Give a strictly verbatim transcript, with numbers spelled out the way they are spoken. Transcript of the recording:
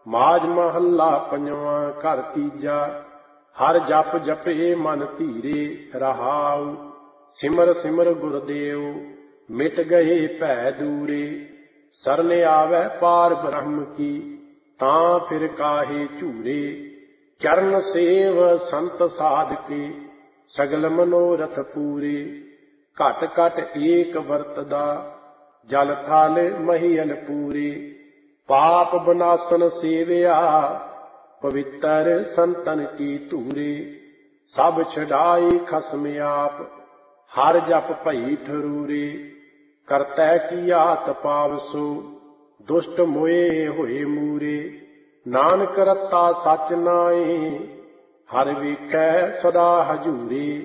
ਮਾਝ ਮਹੱਲਾ ਪੰਜਵਾਂ। ਘਰ ਤੀਜਾ। ਹਰ ਜਪ ਜਪੇ ਮਨ ਧੀਰੇ ਰਹਾਉ। ਸਿਮਰ ਸਿਮਰ ਗੁਰਦੇਵ ਮਿਟ ਗਏ ਭੈ ਦੂਰੇ। ਸਰਨ ਆਵੈ ਪਾਰ ਬ੍ਰਹਮ ਕੀ ਤਾਂ ਫਿਰ ਕਾਹੇ ਝੂਰੇ। ਚਰਨ ਸੇਵ ਸੰਤ ਸਾਧਕੇ ਸਗਲ ਮਨੋਰਥ ਪੂਰੇ। ਘਟ ਘਟ ਏਕ ਵਰਤਦਾ ਜਲ ਥਲ ਮਹੀਲ ਪੂਰੇ। ਪਾਪ ਬਨਾਸਨ ਸੇਵਿਆ ਪਵਿੱਤਰ ਸੰਤਨ ਕੀ ਧੂਰੇ। ਸਭ ਛਡਾਈ ਖਸਮ ਆਪ ਹਰ ਜਪ ਭਈ ਠਰੂਰੇ। ਕਰਤੈ ਕੀਆ ਤਪਾਵਸੋ ਦੁਸ਼ਟ ਮੋਏ ਹੋਏ ਮੂਰੇ। ਨਾਨਕ ਰਤਾ ਸਚ ਨਾਏ ਹਰ ਵੇਖੈ ਸਦਾ ਹਜੂਰੇ।